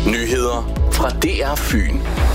Nyheder fra DR Fyn.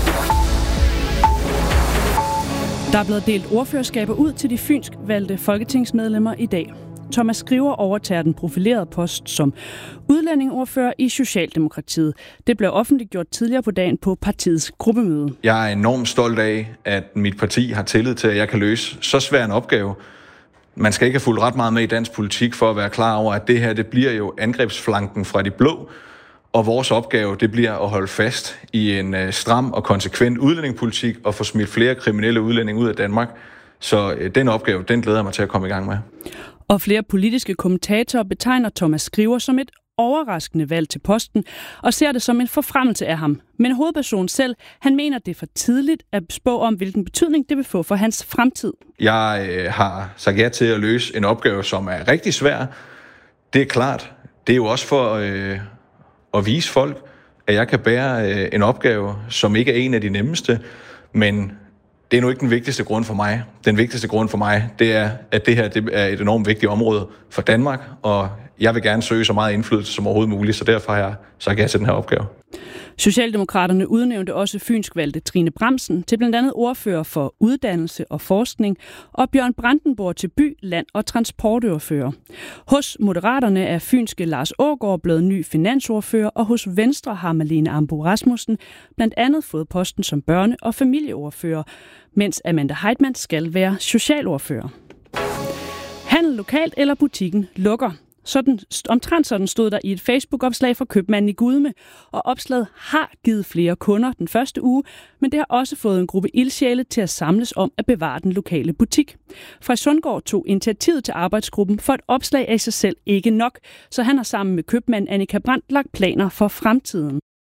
Der er blevet delt ordførerskaber ud til de fynsk valgte folketingsmedlemmer i dag. Thomas Skriver overtager den profilerede post som udlændingeordfører i Socialdemokratiet. Det blev offentliggjort tidligere på dagen på partiets gruppemøde. Jeg er enormt stolt af, at mit parti har tillid til, at jeg kan løse så svær en opgave. Man skal ikke have fulgt ret meget med i dansk politik for at være klar over, at det her det bliver jo angrebsflanken fra de blå. Og vores opgave det bliver at holde fast i en stram og konsekvent udlændingepolitik og få smidt flere kriminelle udlændinge ud af Danmark. Så den opgave, den glæder jeg mig til at komme i gang med. Og flere politiske kommentatorer betegner Thomas Skriver som et overraskende valg til posten og ser det som en forfremmelse af ham. Men hovedpersonen selv, han mener, det er for tidligt at spå om, hvilken betydning det vil få for hans fremtid. Jeg har sagt ja til at løse en opgave, som er rigtig svær. Det er klart. Det er jo også for at vise folk, at jeg kan bære en opgave, som ikke er en af de nemmeste, men det er nu ikke den vigtigste grund for mig. Den vigtigste grund for mig, det er, at det her det er et enormt vigtigt område for Danmark, og jeg vil gerne søge så meget indflydelse som overhovedet muligt, så derfor har jeg sagt ja til den her opgave. Socialdemokraterne udnævnte også fynsk valgte Trine Bramsen til blandt andet ordfører for uddannelse og forskning, og Bjørn Brandenborg til by, land og transportordfører. Hos Moderaterne er fynske Lars Aagaard blevet ny finansordfører, og hos Venstre har Marlene Ambo-Rasmussen blandt andet fået posten som børne- og familieordfører, mens Amanda Heitmann skal være socialordfører. Handel lokalt eller butikken lukker. Omtrent sådan stod der i et Facebook-opslag fra købmanden i Gudme, og opslaget har givet flere kunder den første uge, men det har også fået en gruppe ildsjæle til at samles om at bevare den lokale butik. Fra Sundgaard tog initiativet til arbejdsgruppen, for et opslag er i sig selv ikke nok, så han har sammen med købmand Annika Brandt lagt planer for fremtiden.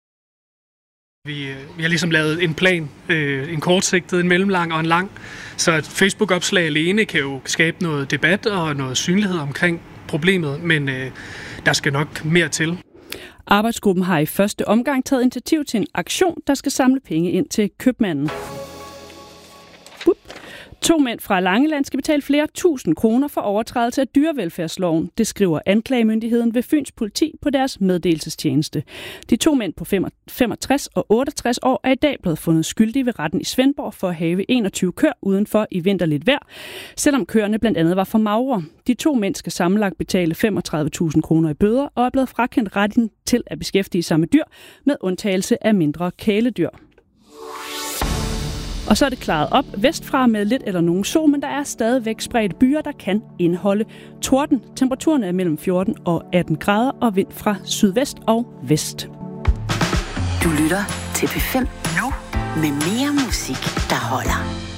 Vi har ligesom lavet en plan, en kortsigtet, en mellemlang og en lang, så et Facebook-opslag alene kan jo skabe noget debat og noget synlighed omkring problemet, men der skal nok mere til. Arbejdsgruppen har i første omgang taget initiativ til en aktion, der skal samle penge ind til købmanden. 2 mænd fra Langeland skal betale flere tusind kroner for overtrædelse af dyrevelfærdsloven. Det skriver anklagemyndigheden ved Fyns politi på deres meddelelsestjeneste. De 2 mænd på 65 og 68 år er i dag blevet fundet skyldige ved retten i Svendborg for at have 21 køer udenfor i vinterligt vejr, selvom køerne blandt andet var for magre. De 2 mænd skal sammenlagt betale 35.000 kroner i bøder og er blevet frakendt retten til at beskæftige sig med dyr med undtagelse af mindre kæledyr. Og så er det klaret op vestfra med lidt eller nogen sol, men der er stadigvæk spredt byer, der kan indeholde torden. Temperaturen er mellem 14 og 18 grader og vind fra sydvest og vest. Du lytter til P5 nu med mere musik, der holder.